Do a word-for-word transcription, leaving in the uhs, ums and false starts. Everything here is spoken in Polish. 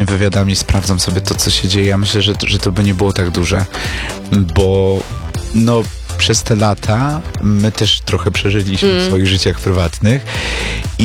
wywiadami sprawdzam sobie to, co się dzieje. Ja myślę, że, że to by nie było tak duże, bo no przez te lata my też trochę przeżyliśmy Mm. w swoich życiach prywatnych i